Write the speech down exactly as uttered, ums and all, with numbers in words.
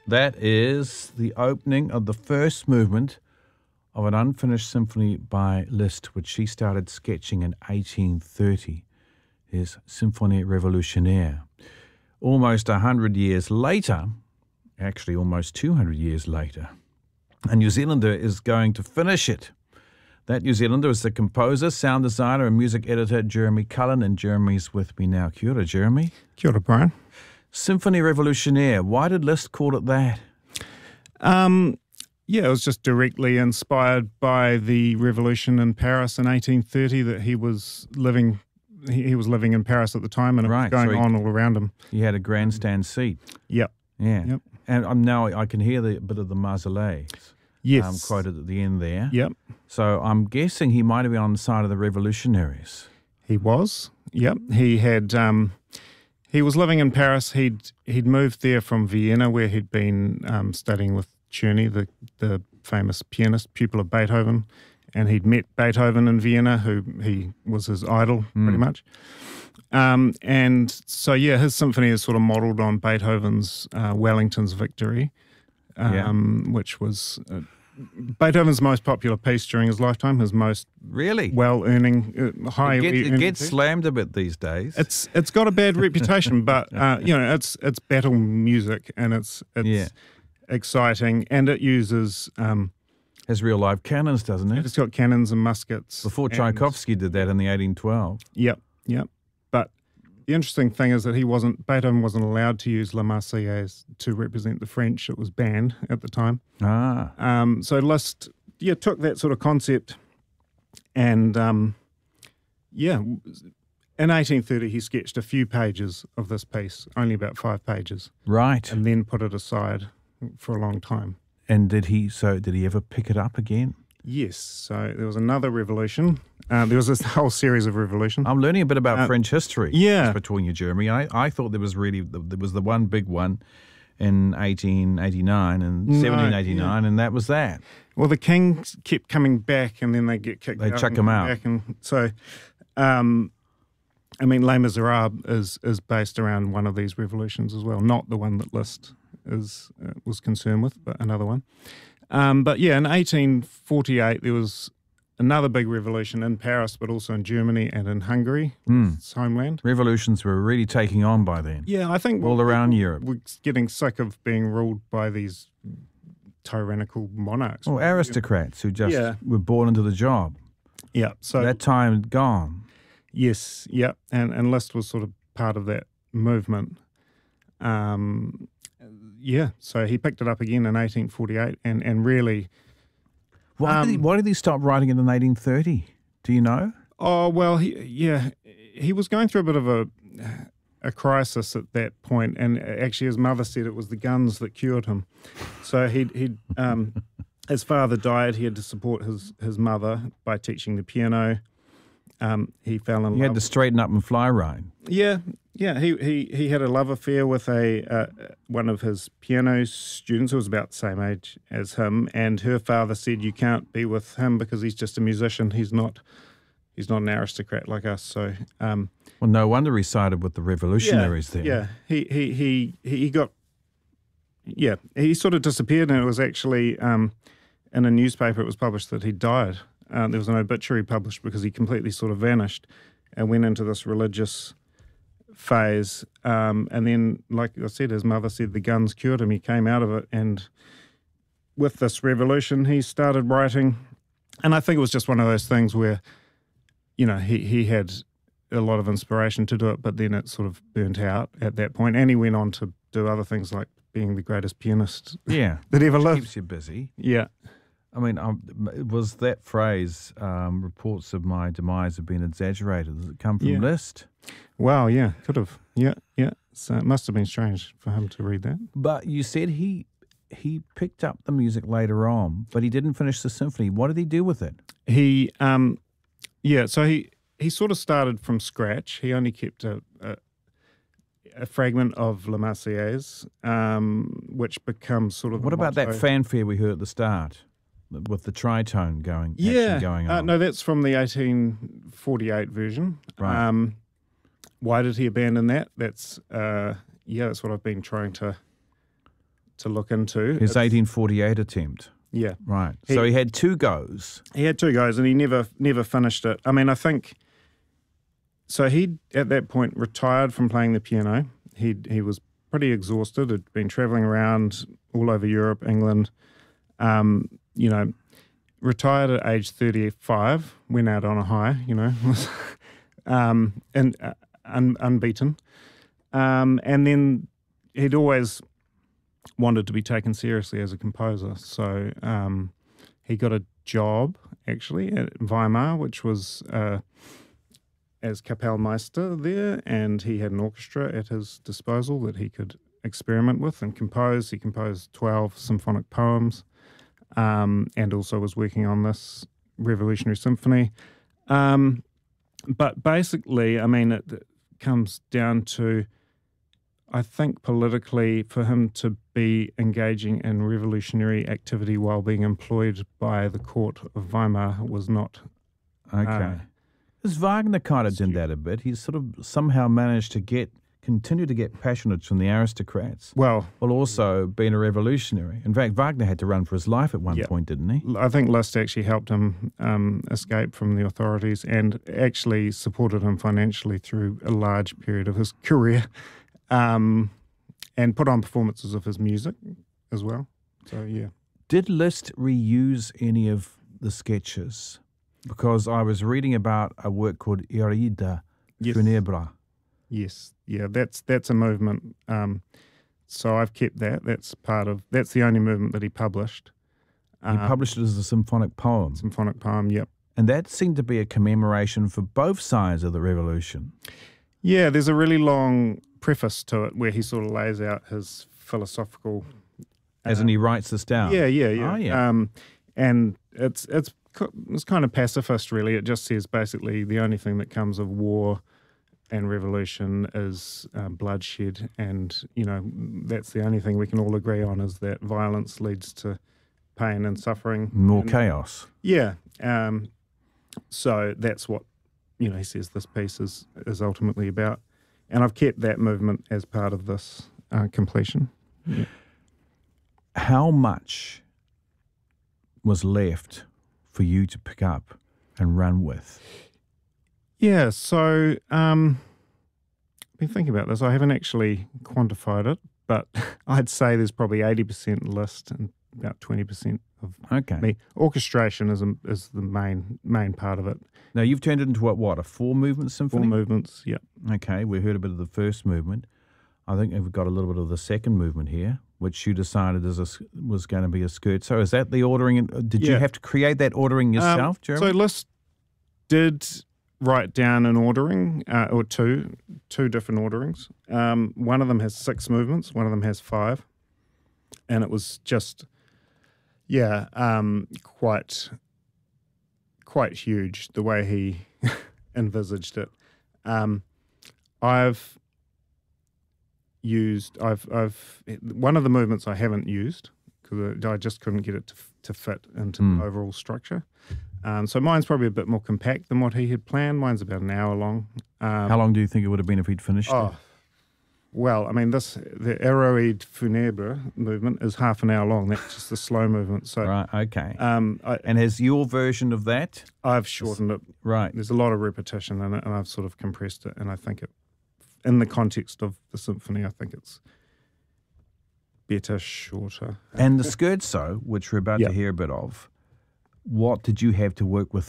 That is the opening of the first movement of an unfinished symphony by Liszt, which he started sketching in eighteen thirty, his Symphonie Révolutionnaire. Almost a hundred years later, actually almost two hundred years later, a New Zealander is going to finish it. That New Zealander is the composer, sound designer, and music editor, Jeremy Cullen, and Jeremy's with me now. Kia ora, Jeremy. Kia ora, Brian. Symphonie Révolutionnaire. Why did Liszt call it that? Um, yeah, it was just directly inspired by the revolution in Paris in eighteen thirty that he was living. He, he was living in Paris at the time, and it Right, was going so he- on all around him. He had a grandstand seat. Yep. Yeah. Yep. And um, now I can hear the bit of the Marseillaise Yes. um, quoted at the end there. Yep. So I'm guessing he might have been on the side of the revolutionaries. He was. Yep. He had. Um, he was living in Paris. He'd he'd moved there from Vienna, where he'd been um, studying with Czerny, the the famous pianist, pupil of Beethoven, and he'd met Beethoven in Vienna, who he was his idol pretty much. Um, and so yeah, his symphony is sort of modelled on Beethoven's uh, Wellington's Victory, um, which was uh, Beethoven's most popular piece during his lifetime, his most Really? well-earning, uh, high. it, get- it earning gets piece. slammed a bit these days. It's it's got a bad reputation, but uh, you know it's it's battle music and it's it's Yeah. exciting, and it uses um, Has real live cannons, doesn't it? it's got cannons and muskets. Before and- Tchaikovsky did that in the eighteen twelve. Yep, yep. But the interesting thing is that he wasn't Beethoven wasn't allowed to use La Marseillaise to represent the French. It was banned at the time. Ah. Um, so Liszt, yeah, took that sort of concept, and um, yeah, in eighteen thirty he sketched a few pages of this piece, only about five pages, Right. and then put it aside for a long time. And did he, so did he ever pick it up again? Yes, so there was another revolution. Uh, there was this whole series of revolutions. I'm learning a bit about Uh, French history. yeah. Just between you, Jeremy. I, I thought there was really, there was the one big one in eighteen eighty-nine and No, seventeen eighty-nine, and that was that. Well, the king kept coming back, and then they get kicked They out. chuck and him come out. Back and so, um, I mean, Les Miserables is is based around one of these revolutions as well. Not the one that Liszt is uh, was concerned with, but another one. Um, but yeah, in eighteen forty-eight there was another big revolution in Paris, but also in Germany and in Hungary, Hmm. its homeland. Revolutions were really taking on by then. Yeah, I think All around Europe. we're getting sick of being ruled by these tyrannical monarchs. Or aristocrats who just Yeah. were born into the job. Yeah, so That time had gone. yes, yeah, and and Liszt was sort of part of that movement. Um, yeah, so he picked it up again in eighteen forty-eight, and and really, Why, did he, Um, why did he stop writing it in eighteen thirty? Do you know? oh well, he yeah, he was going through a bit of a a crisis at that point, and actually his mother said it was the guns that cured him. So he he um, his father died. He had to support his his mother by teaching the piano. Um, he fell in He love. had to straighten up and fly right. Yeah, yeah. He he he had a love affair with a uh, one of his piano students who was about the same age as him, and her father said, "You can't be with him because he's just a musician. He's not he's not an aristocrat like us." So, um, Well, no wonder he sided with the revolutionaries yeah, then. yeah. He he he he got yeah. He sort of disappeared, and it was actually um, in a newspaper. It was published that he died. Uh, there was an obituary published because he completely sort of vanished and went into this religious phase. Um, and then, like I said, his mother said the guns cured him. He came out of it. And with this revolution, he started writing. And I think it was just one of those things where, you know, he, he had a lot of inspiration to do it, but then it sort of burnt out at that point. And he went on to do other things like being the greatest pianist Yeah. that ever lived. Keeps you busy. Yeah. I mean, um, was that phrase, um, reports of my demise have been exaggerated? Does it come from Yeah. Liszt? Wow, yeah, could have. Yeah, yeah. So it must have been strange for him to read that. But you said he he picked up the music later on, but he didn't finish the symphony. What did he do with it? He, um, yeah, so he, he sort of started from scratch. He only kept a, a, a fragment of La Marseillaise, um, which becomes sort of What the about that motto. fanfare we heard at the start with the tritone going, Yeah, actually going on? uh, no, that's from the eighteen forty-eight version. Right. Um, why did he abandon that? That's uh, yeah, that's what I've been trying to to look into. His It's- eighteen forty-eight attempt. Yeah. Right. He- so he had two goes. He had two goes and he never never finished it. I mean, I think so. He at that point retired from playing the piano. He he was pretty exhausted. Had been traveling around all over Europe, England. Um, you know, retired at age thirty-five. Went out on a high. You know, um, and uh, un, unbeaten. Um, and then he'd always wanted to be taken seriously as a composer. So um, he got a job actually at Weimar, which was uh, as Kapellmeister there, and he had an orchestra at his disposal that he could experiment with and compose. He composed twelve symphonic poems, um, and also was working on this revolutionary symphony. Um, but basically, I mean, it, it comes down to, I think politically, for him to be engaging in revolutionary activity while being employed by the court of Weimar was not. Okay. Uh, Because Wagner kind of did that a bit. He sort of somehow managed to get, continue to get patronage from the aristocrats, Well, while also being a revolutionary. In fact, Wagner had to run for his life at one Yeah. point, didn't he? I think Liszt actually helped him um, escape from the authorities and actually supported him financially through a large period of his career, um, and put on performances of his music as well. So, yeah. Did Liszt reuse any of the sketches? Because I was reading about a work called Iride Yes. Funèbre. Yes, yeah, that's that's a movement. Um, so I've kept that. That's part of. That's the only movement that he published. He Uh, published it as a symphonic poem. symphonic poem. Yep. And that seemed to be a commemoration for both sides of the revolution. Yeah, there's a really long preface to it where he sort of lays out his philosophical. As in he writes this down. Yeah, yeah, yeah. Oh, yeah. Um, and it's it's co- it's kind of pacifist, really. It just says basically the only thing that comes of war and revolution is uh, bloodshed, and you know that's the only thing we can all agree on is that violence leads to pain and suffering, More and, chaos. Yeah. Um, so that's what you know. He says this piece is is ultimately about, and I've kept that movement as part of this uh, completion. Yeah. How much was left for you to pick up and run with? Yeah, so um, I've been thinking about this. I haven't actually quantified it, but I'd say there's probably eighty percent Liszt and about twenty percent of Okay. me. Orchestration is a, is the main main part of it. Now, you've turned it into what, what a four-movement Four symphony? movements, yeah. Okay, we heard a bit of the first movement. I think we've got a little bit of the second movement here, which you decided is a, s- was going to be a scherzo. Is that the ordering? in- Did you Yeah. have to create that ordering yourself, Um, Jeremy? So Liszt did write down an ordering, uh, or two, two different orderings. Um, one of them has six movements, one of them has five. And it was just, yeah, um, quite, quite huge the way he envisaged it. Um, I've used, I've, I've, one of the movements I haven't used because I just couldn't get it to, f- to fit into Mm. the overall structure. Um, so mine's probably a bit more compact than what he had planned. Mine's about an hour long. Um, How long do you think it would have been if he'd finished Oh, it? well, I mean, this the Héroïde Funèbre movement is half an hour long. That's just the slow movement. So Right, okay. um, I, and has your version of that? I've shortened it. Right. There's a lot of repetition in it, and I've sort of compressed it. And I think it, in the context of the symphony, I think it's better shorter. And the scherzo, which we're about Yeah. to hear a bit of, what did you have to work with